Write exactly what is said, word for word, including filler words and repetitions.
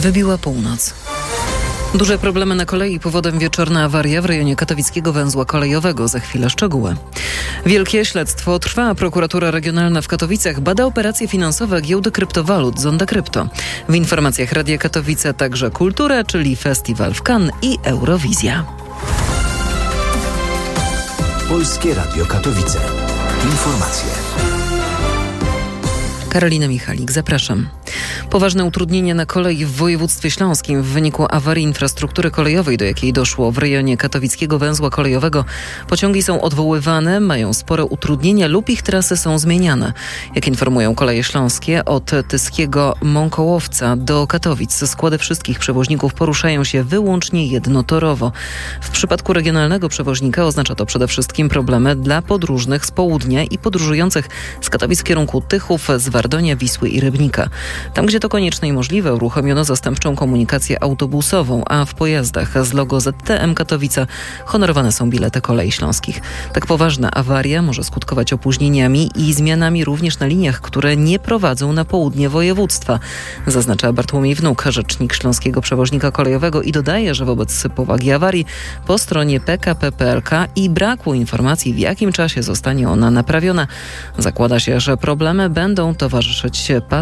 Wybiła północ. Duże problemy na kolei, powodem wieczorna awaria w rejonie katowickiego węzła kolejowego. Za chwilę szczegóły. Wielkie śledztwo trwa. Prokuratura Regionalna w Katowicach bada operacje finansowe giełdy kryptowalut Zonda Krypto. W informacjach Radia Katowice także kultura, czyli festiwal w Cannes i Eurowizja. Polskie Radio Katowice. Informacje. Karolina Michalik, zapraszam. Poważne utrudnienia na kolei w województwie śląskim w wyniku awarii infrastruktury kolejowej, do jakiej doszło w rejonie katowickiego węzła kolejowego. Pociągi są odwoływane, mają spore utrudnienia lub ich trasy są zmieniane. Jak informują Koleje Śląskie, od Tyskiego Mąkołowca do Katowic składy wszystkich przewoźników poruszają się wyłącznie jednotorowo. W przypadku regionalnego przewoźnika oznacza to przede wszystkim problemy dla podróżnych z południa i podróżujących z Katowic w kierunku Tychów, z Wardonia, Wisły i Rybnika. Tam, gdzie to konieczne i możliwe, uruchomiono zastępczą komunikację autobusową, a w pojazdach z logo Z T M Katowice honorowane są bilety Kolei Śląskich. Tak poważna awaria może skutkować opóźnieniami i zmianami również na liniach, które nie prowadzą na południe województwa, zaznacza Bartłomiej Wnuk, rzecznik Śląskiego Przewoźnika Kolejowego, i dodaje, że wobec powagi awarii po stronie P K P P L K i braku informacji, w jakim czasie zostanie ona naprawiona, zakłada się, że problemy będą towarzyszyć pasażerom